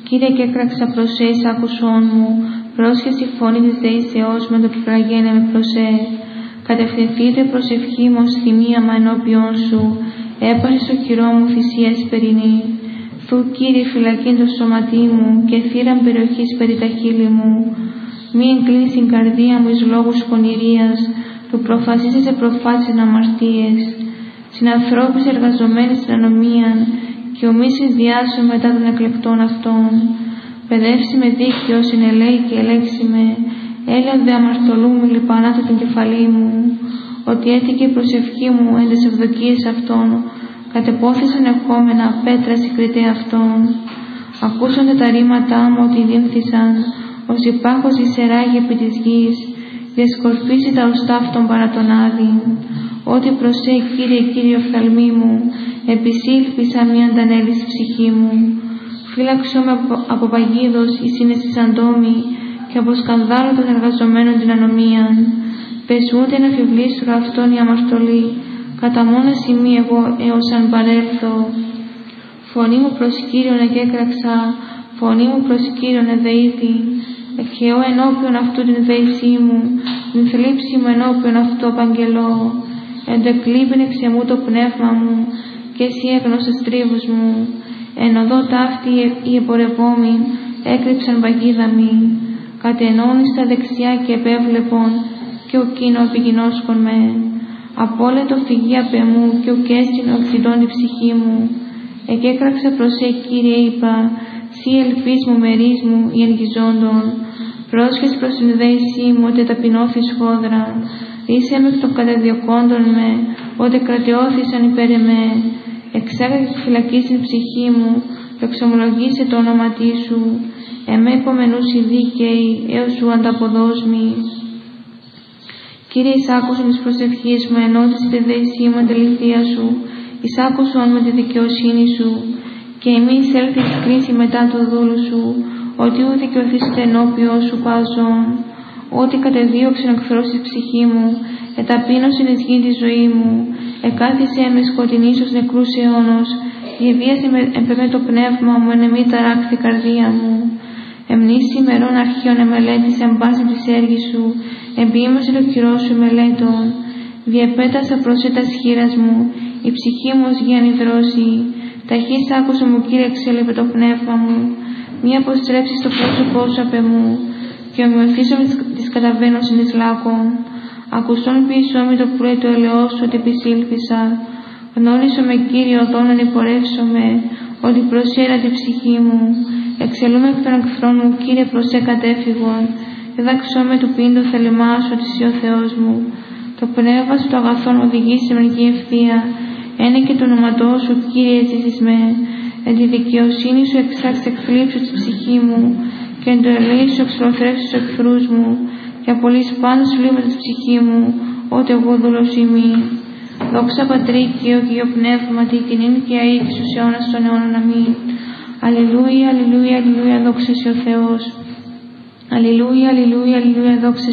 Κύριε, και έκραξα προσέ, άκουσόν μου, πρόσχεση φωνή της δεήσεώς με το πλαγένε με προσέ. Κατευθυνθείτε προσευχή μου ως θυμίαμα ενώπιον σου, έπασε στο κυρό μου θυσία εσπερινή. Θου, Κύριε, φυλακήν το σώματί μου και θύραν περιοχής περί τα χείλη μου. Μη εγκλίνεις την καρδία μου εις λόγους πονηρίας, που προφασίσει σε προφάσεις αμαρτίες. Συνανθρώπους εργαζομένοι στην ανομίαν, και ομίσεις διάσω μετά των εκλεκτών αυτών. Παιδεύσει με δίκαιος συνελέει και ελέγξει με, έλα δε αμαρτωλού μου λιπανάτω την κεφαλή μου, ότι έτυχε η προσευχή μου εν τες ευδοκίες αυτών, κατεπόθησαν ευχόμενα πέτρα συγκριτέ αυτών. Ακούσονται τα ρήματά μου ότι δίμθησαν, ως υπάρχος εισεράγει επί της γης, διασκορπίζει τα οστά αυτών παρά τον άδειν. Ότι προσέ, Κύριε, Κύριε οφθαλμή μου, επισήλπισα μη αντανέλης ψυχή μου. Φύλαξό με από παγίδος η σύνεση σαν τόμη, και από σκανδάλο των εργαζομένων την ανομίαν. Πες ούτε να φιβλήσουν αυτόν η αμαρτωλή, κατά μόνα σημεί εγώ έως αν παρέλθω. Φωνή μου προς Κύριον εκέκραξα, φωνή μου προς Κύριον εδεήθη. Εκχαιώ ενώπιον αυτού την δέησή μου, την θλίψη μου ενώπιον αυτού απαγγελώ. Εν το εκλείπειν εξ εμού το πνεύμα μου, και εσύ έγνωσες τρίβους μου. Εν οδό ταύτη οι εμπορευόμοι έκρυψαν παγίδα μη. Κατενώνει στα δεξιά και επέβλεπον, και ο κείνο επιγεινώσκον με. Απόλετο φυγή απ' εμού, και ο κέστην οξυντών η ψυχή μου. Εκέκραξε προσέ, Κύριε, είπα, σύ ελπίς μου μερίς μου οι ελγιζόντων. Πρόσχες προς την δέησή μου, ότι ταπεινώθης χόδρα. Ρίσε με εκ των καταδιωκόντων με, ότι κρατεώθησαν υπέρ εμέ. Εξάγαγε τη φυλακή στην ψυχή μου, και εξομολογήσε το όνοματί σου. Εμέ υπομενούς οι δίκαιοι, έως σου ανταποδόσμης. Κύριε, εισάκουσον της προσευχής μου, ενώτισε τη δέησή μου εν τεληθεία σου. Εισάκουσον με τη δικαιοσύνη σου, και εμείς έλθει εις κρίση μετά του δούλου σου, ότι ου δικαιωθήσετε ενώπιον σου παζών. Ότι κατεδίωξεν εχθρός της ψυχή μου, εταπείνωσεν εις γη τη ζωή μου, εκάθισε με σκοτεινής ως νεκρούς αιώνος, γεβίασε με το πνεύμα μου, εν εμή ταράκθη καρδία μου. Εμνήσει ημερών αρχαίων εμελέτησε εν πάση της έργης σου, εμποιήμωσε το κυρό σου μελέτων. Διεπέτασα προσέ τας χείρας μου, η ψυχή μου ως γη ανυδρώσει. Ταχύς άκουσα μου, Κύριε, εξέλιπε το πνεύμα μου, μη αποστρέψεις το πρόσωπό σου απ' εμού, και ομοιωθήσω με τις καταβαίνωσιν εις λάκων. Ακουσών πίσω με το πουρέ του ελαιός σου, ότι επισήλπισα. Γνώρισω με, Κύριε, οδόν ανυπορεύσω με, ότι προσέρα τη ψυχή μου. Εξελούμε εκ των εχθρών μου, Κύριε, προσέ κατέφυγον. Διδάξω με του πίντου θελημά σου, ότι εσύ ο Θεός μου. Το πνεύμα σου το αγαθόν οδηγεί σε μερική ευθεία. Ένε και το ονοματό σου, Κύριε, ζήσεις με. Εν τη δικαιοσύνη σου εξάξε εκθλίψου τη ψυχή μου, και εν το ελέη σου εξολοθρεύσεις τους εχθρούς μου, και απολύς πάνω σου λίβα τη ψυχή μου, ότι εγώ δούλος ημί. Δόξα Πατρί και ο Υιό Πνεύματι, την είναι και αή και στους αιώνας των αιώνων. Αμήν. Αλληλούια, αλληλούια, αλληλούια, δόξα σε ο Θεός. Αλληλούια, αλληλούια, αλληλούια, δόξα